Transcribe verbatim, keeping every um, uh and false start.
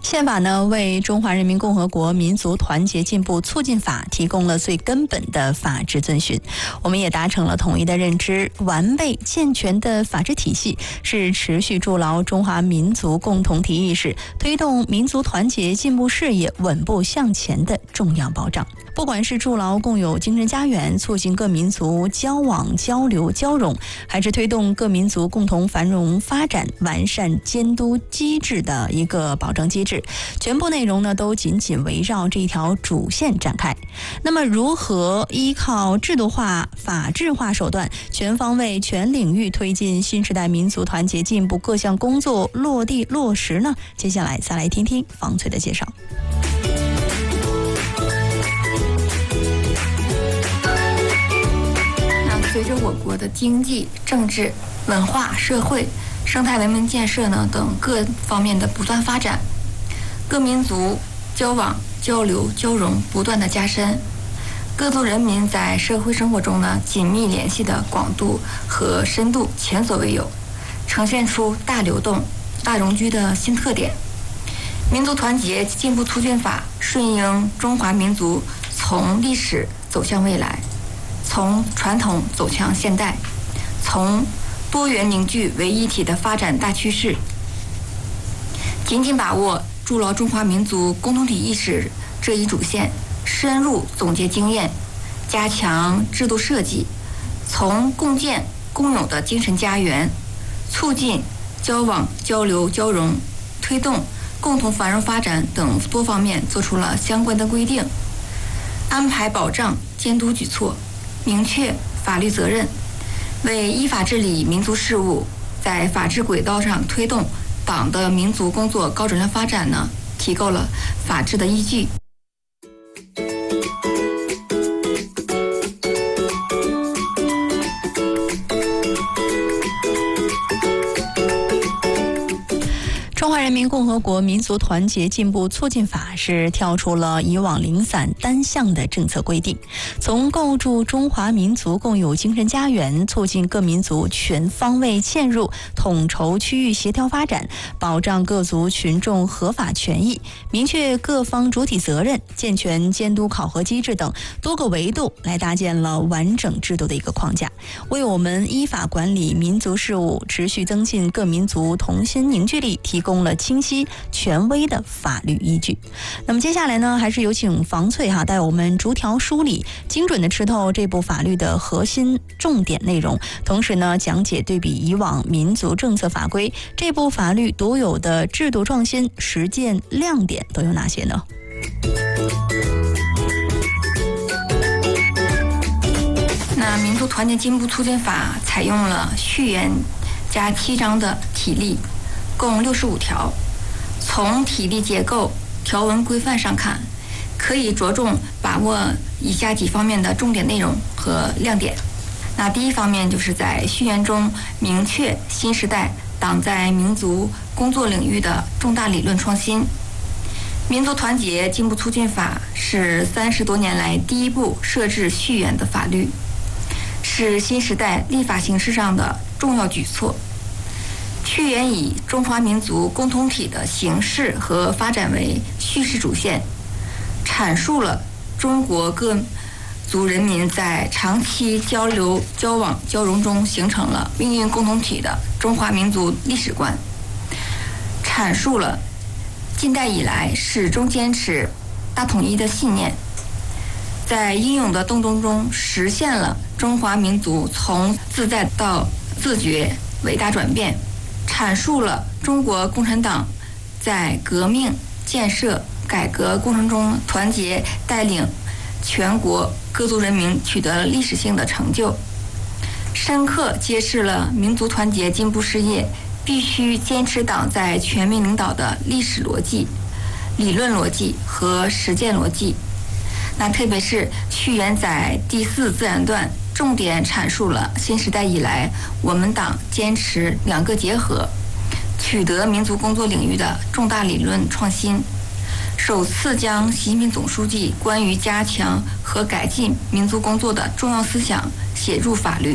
宪法呢，为中华人民共和国民族团结进步促进法提供了最根本的法治遵循。我们也达成了统一的认知，完备健全的法治体系是持续筑牢中华民族共同体意识、推动民族团结进步事业稳步向前的重要保障。不管是筑牢共有精神家园，促进各民族交往交流交融，还是推动各民族共同繁荣发展，完善监督机制的一个保障机制，全部内容呢都紧紧围绕这一条主线展开。那么如何依靠制度化、法治化手段，全方位全领域推进新时代民族团结进步各项工作落地落实呢？接下来再来听听方翠的介绍。 随着我国的经济、政治、文化、社会、生态文明建设呢等各方面的不断发展，各民族交往、交流、交融不断的加深，各族人民在社会生活中呢紧密联系的广度和深度前所未有，呈现出大流动、大容居的新特点。民族团结进步促进法顺应中华民族从历史走向未来，从传统走向现代，从多元凝聚为一体的发展大趋势，紧紧把握筑牢中华民族共同体意识这一主线，深入总结经验，加强制度设计，从共建共有的精神家园，促进交往交流交融，推动共同繁荣发展等多方面做出了相关的规定，安排保障监督举措，明确法律责任，为依法治理民族事务，在法治轨道上推动党的民族工作高质量发展呢，提供了法治的依据。 中华人民共和国民族团结进步促进法是跳出了以往零散单向的政策规定，从构筑中华民族共有精神家园，促进各民族全方位嵌入，统筹区域协调发展，保障各族群众合法权益，明确各方主体责任，健全监督考核机制等多个维度，来搭建了完整制度的一个框架，为我们依法管理民族事务，持续增进各民族同心凝聚力提供了清晰权威的法律依据。那么接下来呢，还是有请房翠哈带我们逐条梳理，精准的吃透这部法律的核心重点内容，同时呢讲解对比以往民族政策法规，这部法律独有的制度创新实践亮点都有哪些呢？ 那民族团结进步促进法采用了序言加七章的体例，共六十五条。从体例结构、条文规范上看，可以着重把握以下几方面的重点内容和亮点。那第一方面就是在序言中明确新时代党在民族工作领域的重大理论创新。民族团结进步促进法是三十多年来第一部设置序言的法律，是新时代立法形式上的重要举措。序言以中华民族共同体的形式和发展为叙事主线，阐述了中国各族人民在长期交流交往交融中形成了命运共同体的中华民族历史观，阐述了近代以来始终坚持大统一的信念，在英勇的斗争中实现了中华民族从自在到自觉伟大转变，阐述了中国共产党在革命、建设、改革过程中团结带领全国各族人民取得了历史性的成就，深刻揭示了民族团结进步事业必须坚持党在全民领导的历史逻辑、理论逻辑和实践逻辑。那特别是序言在第四自然段重点阐述了新时代以来我们党坚持两个结合，取得民族工作领域的重大理论创新，首次将习近平总书记关于加强和改进民族工作的重要思想写入法律，